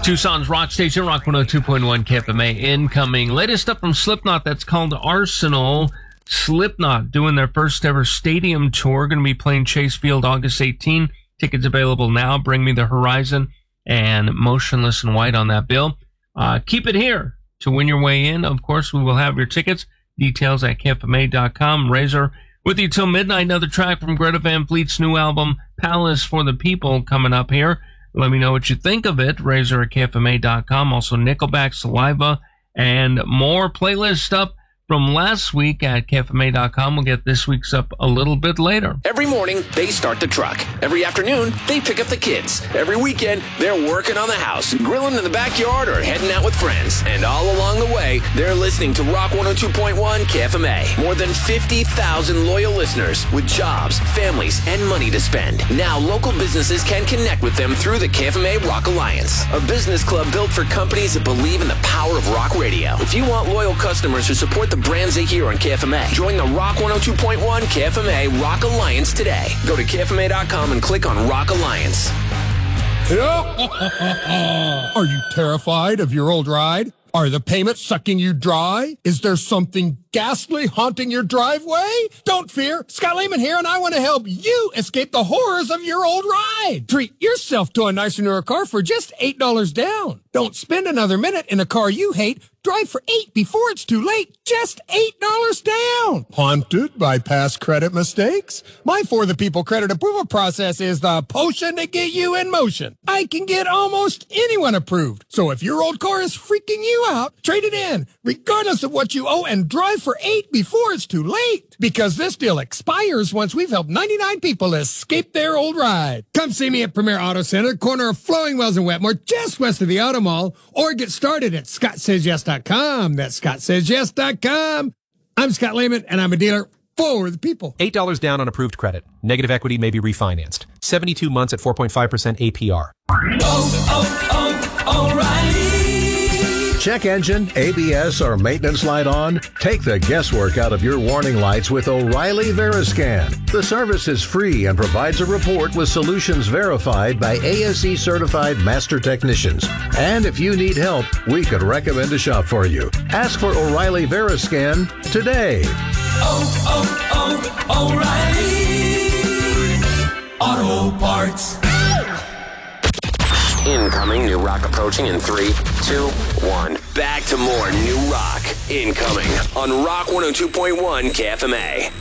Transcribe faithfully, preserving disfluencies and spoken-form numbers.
Tucson's rock station, Rock one oh two point one K F M A. Incoming. Latest up from Slipknot, that's called Arsenal. Slipknot doing their first ever stadium tour. Going to be playing Chase Field August eighteenth. Tickets available now. Bring Me the Horizon and Motionless in White on that bill. Uh, keep it here to win your way in. Of course, we will have your tickets. Details at K F M A dot com. Razor with you till midnight. Another track from Greta Van Fleet's new album, Palace for the People, coming up here. Let me know what you think of it. Razor at K F M A dot com. Also Nickelback, Saliva, and more playlist up from last week at K F M A dot com. We'll get this week's up a little bit later. Every morning, they start the truck. Every afternoon, they pick up the kids. Every weekend, they're working on the house, grilling in the backyard, or heading out with friends. And all along the way, they're listening to Rock one oh two point one K F M A. More than fifty thousand loyal listeners with jobs, families, and money to spend. Now, local businesses can connect with them through the K F M A Rock Alliance, a business club built for companies that believe in the power of rock radio. If you want loyal customers who support the brands they hear on K F M A, join the Rock one oh two point one K F M A Rock Alliance today. Go to K F M A dot com and click on Rock Alliance. Are you terrified of your old ride? Are the payments sucking you dry? Is there something ghastly haunting your driveway? Don't fear. Scott Lehman here, and I want to help you escape the horrors of your old ride. Treat yourself to a nicer, newer car for just eight dollars down. Don't spend another minute in a car you hate. Drive for eight before it's too late. Just eight dollars down. Haunted by past credit mistakes? My For the People credit approval process is the potion to get you in motion. I can get almost anyone approved. So if your old car is freaking you out, trade it in, regardless of what you owe, and drive for eight before it's too late. Because this deal expires once we've helped ninety-nine people escape their old ride. Come see me at Premier Auto Center, corner of Flowing Wells and Wetmore, just west of the Auto Mall, or get started at scott says yes dot com. That's scott says yes dot com. I'm Scott Lehman, and I'm a dealer for the people. eight dollars down on approved credit. Negative equity may be refinanced. seventy-two months at four point five percent A P R. Oh, oh, oh, O'Reilly. Check engine, A B S, or maintenance light on? Take the guesswork out of your warning lights with O'Reilly Veriscan. The service is free and provides a report with solutions verified by A S E certified master technicians. And if you need help, we could recommend a shop for you. Ask for O'Reilly Veriscan today. Oh, oh, oh, O'Reilly Auto Parts. Incoming new rock approaching in three, two, one. Back to more new rock. Incoming on Rock one oh two point one K F M A.